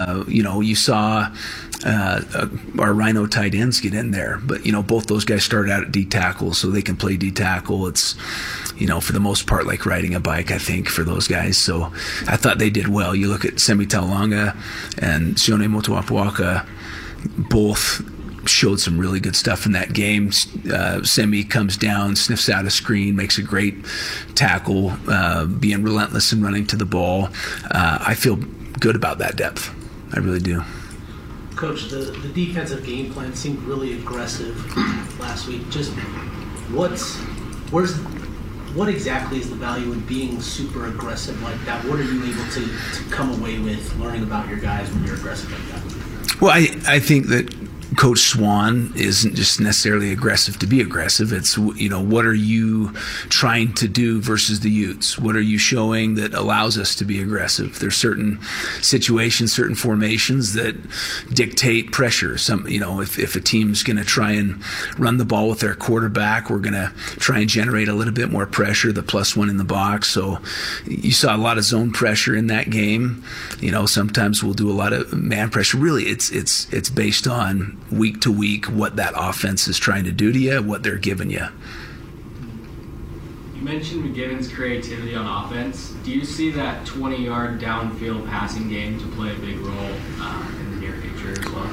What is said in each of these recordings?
You saw our Rhino tight ends get in there, but both those guys started out at D tackle, so they can play D tackle. It's for the most part like riding a bike, I think, for those guys. So I thought they did well. You look at Semi Taulanga and Sione Motuapuaka, both showed some really good stuff in that game. Semi comes down, sniffs out a screen, makes a great tackle, being relentless and running to the ball. I feel good about that depth. I really do. Coach, the defensive game plan seemed really aggressive last week. Just what exactly is the value in being super aggressive like that? What are you able to come away with learning about your guys when you're aggressive like that? Well, I think that Coach Swan isn't just necessarily aggressive to be aggressive. It's, what are you trying to do versus the Utes? What are you showing that allows us to be aggressive? There's certain situations, certain formations that dictate pressure. If a team's going to try and run the ball with their quarterback, we're going to try and generate a little bit more pressure, the +1 in the box. So you saw a lot of zone pressure in that game. Sometimes we'll do a lot of man pressure. Really, it's based on week to week what that offense is trying to do to you, what they're giving you. You mentioned McGivin's creativity on offense. Do you see that 20-yard downfield passing game to play a big role in the near future as well?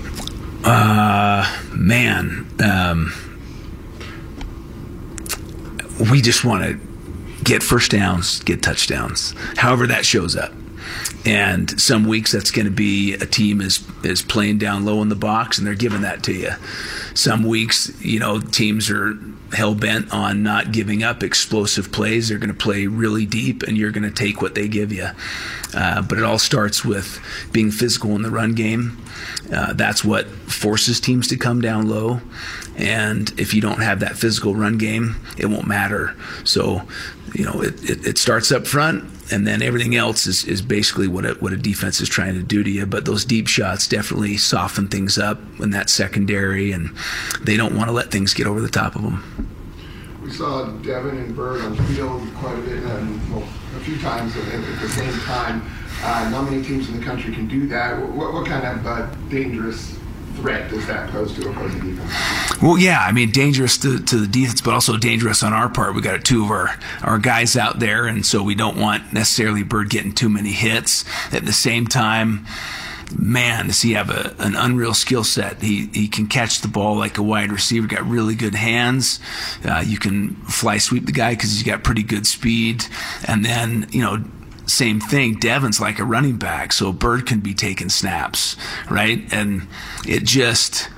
We just want to get first downs, get touchdowns, however that shows up. And some weeks that's going to be a team is playing down low in the box and they're giving that to you. Some weeks, teams are hell-bent on not giving up explosive plays. They're going to play really deep and you're going to take what they give you. But it all starts with being physical in the run game. That's what forces teams to come down low. And if you don't have that physical run game, it won't matter. So, it starts up front, and then everything else is basically what a defense is trying to do to you. But those deep shots definitely soften things up in that secondary, and they don't want to let things get over the top of them. We saw Devin and Bird on the field quite a bit, a few times at the same time. Not many teams in the country can do that. What kind of dangerous threat does that pose to opposing defense? Well, yeah, dangerous to the defense, but also dangerous on our part. We got two of our guys out there, and so we don't want necessarily Bird getting too many hits. At the same time, man, does he have an unreal skill set. He can catch the ball like a wide receiver, got really good hands. You can fly sweep the guy because he's got pretty good speed. And then, same thing, Devin's like a running back, so Bird can be taking snaps, right? And it just,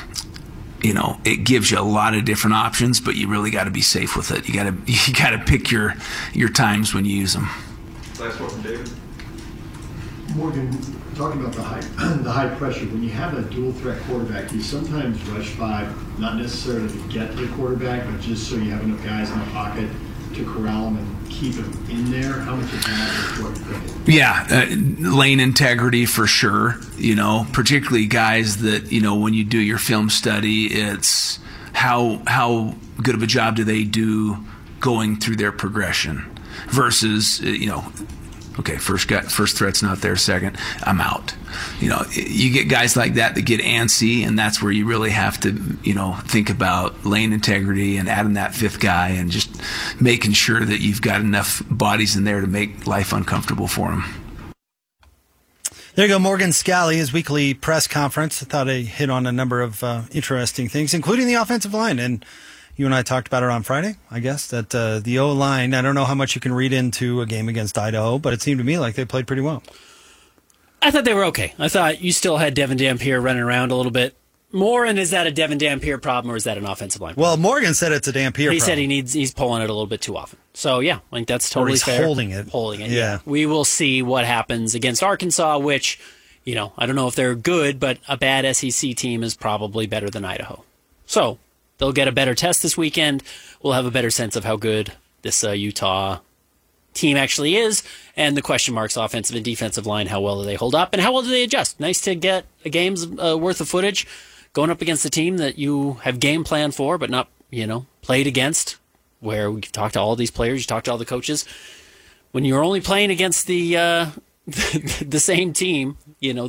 it gives you a lot of different options, but you really got to be safe with it. You got to pick your times when you use them. Last one from David. Morgan, talking about the high pressure, when you have a dual threat quarterback, you sometimes rush 5, not necessarily to get to the quarterback, but just so you have enough guys in the pocket to corral him and keep him in there. How much of that is what you're thinking? Yeah, lane integrity for sure. Particularly guys that, when you do your film study, it's how good of a job do they do going through their progression versus, okay, first threat's not there, second, I'm out. You get guys like that get antsy, and that's where you really have to, think about lane integrity and adding that fifth guy and just making sure that you've got enough bodies in there to make life uncomfortable for them. There you go, Morgan Scally, his weekly press conference. I thought I hit on a number of interesting things, including the offensive line. And you and I talked about it on Friday, I guess, that the O-line, I don't know how much you can read into a game against Idaho, but it seemed to me like they played pretty well. I thought they were okay. I thought you still had Devin Dampier running around a little bit more, and is that a Devin Dampier problem, or is that an offensive line problem? Well, Morgan said it's a Dampier problem. He said he's pulling it a little bit too often. So, yeah, I think that's totally fair. Holding it. Yeah. We will see what happens against Arkansas, which, I don't know if they're good, but a bad SEC team is probably better than Idaho. So they'll get a better test this weekend. We'll have a better sense of how good this Utah team actually is, and the question marks offensive and defensive line, how well do they hold up, and how well do they adjust? Nice to get a game's worth of footage going up against a team that you have game plan for, but not, played against, where we've talked to all these players, you talked to all the coaches. When you're only playing against the same team,